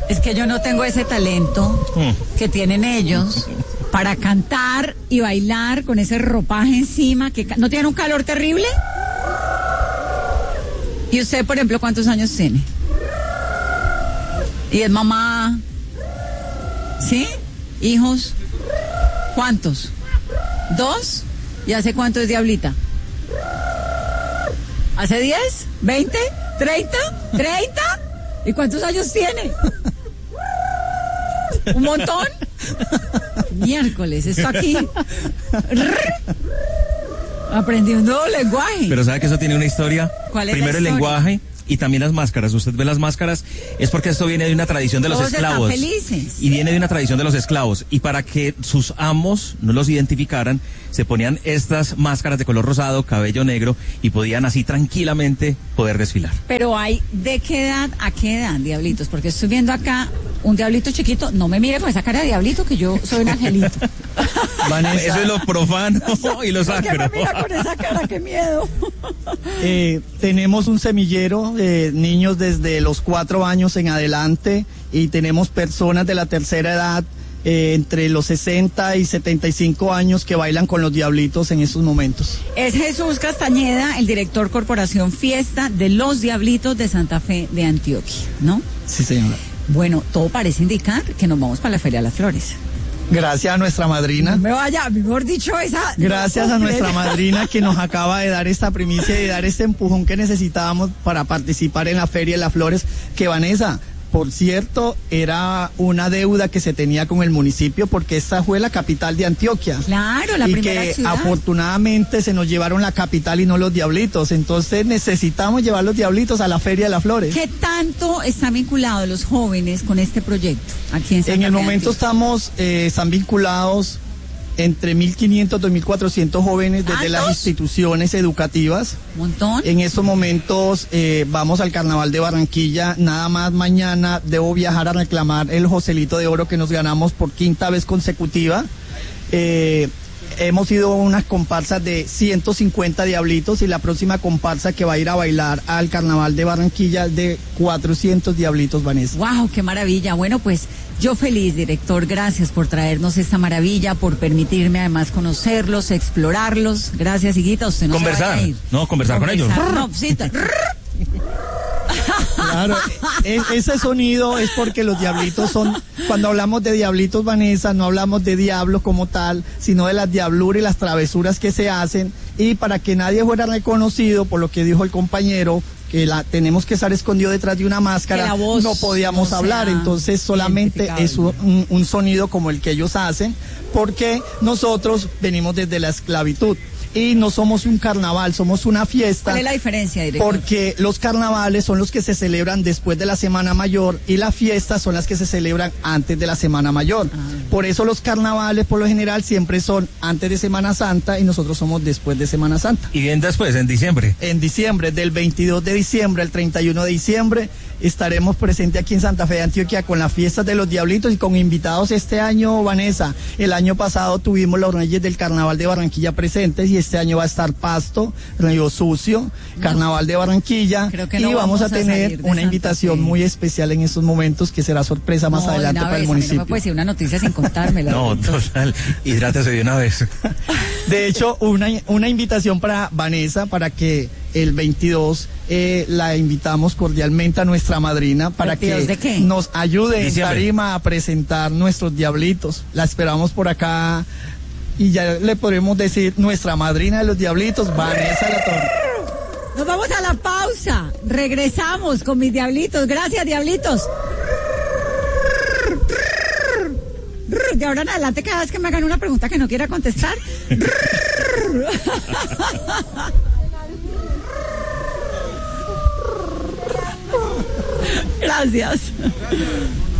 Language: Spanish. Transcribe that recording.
Es que yo no tengo ese talento que tienen ellos para cantar y bailar con ese ropaje encima. ¿No tienen un calor terrible? ¿Y usted, por ejemplo, cuántos años tiene? ¿Y es mamá? ¿Sí? ¿Hijos? ¿Cuántos? ¿2? ¿Y hace cuánto es diablita? ¿Hace 10? ¿20? ¿30? ¿30? ¿Y cuántos años tiene? ¿Un montón? Miércoles, esto aquí. Aprendí un nuevo lenguaje. Pero ¿sabe que eso tiene una historia? ¿Cuál es Primero la el historia? lenguaje y también las máscaras. Usted ve las máscaras, es porque esto viene de una tradición de los Todos esclavos. están felices. Y viene de una tradición de los esclavos. Y para que sus amos no los identificaran, se ponían estas máscaras de color rosado, cabello negro, y podían así tranquilamente poder desfilar. Pero hay, ¿de qué edad a qué edad, diablitos? Porque estoy viendo acá un diablito chiquito. No me mire con esa cara de diablito, que yo soy un angelito. Vanessa, Eso es lo profano y lo ¿Por qué sacro. me mira con esa cara? ¡Qué miedo! tenemos un semillero de niños desde los 4 años en adelante y tenemos personas de la tercera edad entre los 60 y 75 años que bailan con los diablitos en esos momentos. Es Jesús Castañeda, el director Corporación Fiesta de los Diablitos de Santa Fe de Antioquia, ¿no? Sí, señora. Bueno, todo parece indicar que nos vamos para la Feria de las Flores. Gracias a nuestra madrina. No me vaya, mejor dicho, esa... Gracias a nuestra madrina que nos acaba de dar esta primicia y dar este empujón que necesitábamos para participar en la Feria de las Flores, que Vanessa, por cierto, era una deuda que se tenía con el municipio porque esta fue la capital de Antioquia. Claro, la y primera que ciudad. afortunadamente se nos llevaron la capital y no los diablitos. Entonces necesitamos llevar los diablitos a la Feria de las Flores. ¿Qué tanto están vinculados los jóvenes con este proyecto aquí en Santa En el Fe de momento Antioquia? están vinculados entre 1.500 y 2.400 jóvenes desde las ¿Tantos? instituciones educativas. ¿Un montón? En estos momentos vamos al Carnaval de Barranquilla. Nada más mañana debo viajar a reclamar el Joselito de Oro que nos ganamos por 5ª vez consecutiva. Hemos ido a unas comparsas de 150 diablitos y la próxima comparsa que va a ir a bailar al Carnaval de Barranquilla es de 400 diablitos, Vanessa. ¡Wow! ¡Qué maravilla! Bueno, pues yo feliz, director. Gracias por traernos esta maravilla, por permitirme además conocerlos, explorarlos. Gracias, Higuita. Usted no se Conversar, vaya a ir. no, conversar con ellos. No, sí, Claro, ese sonido es porque los diablitos son, cuando hablamos de diablitos, Vanessa, no hablamos de diablos como tal, sino de las diabluras y las travesuras que se hacen, y para que nadie fuera reconocido, por lo que dijo el compañero, que tenemos que estar escondido detrás de una máscara, Que la voz no podíamos no hablar, sea entonces solamente es un sonido como el que ellos hacen, porque nosotros venimos desde la esclavitud. Y no somos un carnaval, somos una fiesta. ¿Cuál es la diferencia, director? Porque los carnavales son los que se celebran después de la Semana Mayor y las fiestas son las que se celebran antes de la Semana Mayor. Por eso los carnavales, por lo general, siempre son antes de Semana Santa y nosotros somos después de Semana Santa. Y bien después, en diciembre. En diciembre, del 22 de diciembre al 31 de diciembre, estaremos presentes aquí en Santa Fe de Antioquia con las fiestas de los diablitos y con invitados este año, Vanessa. El año pasado tuvimos los Reyes del Carnaval de Barranquilla presentes y este año va a estar Pasto, Río Sucio, Carnaval de Barranquilla, Creo que y no vamos a vamos a tener salir de una Santa invitación Fe. muy especial en estos momentos que será sorpresa más No, de adelante una para el vez, a mí municipio. No me puede decir una noticia sin contármela. No, director. total, hidrátese de una vez. De hecho, una invitación para Vanessa para que el 22 la invitamos cordialmente a nuestra madrina para que ¿22 de qué? nos ayude en Diciembre. tarima a presentar nuestros diablitos. La esperamos por acá y ya le podremos decir nuestra madrina de los diablitos, Vanessa Latorre. Nos vamos a la pausa. Regresamos con mis diablitos. Gracias, diablitos. De ahora en adelante, cada vez que me hagan una pregunta que no quiera contestar. Gracias.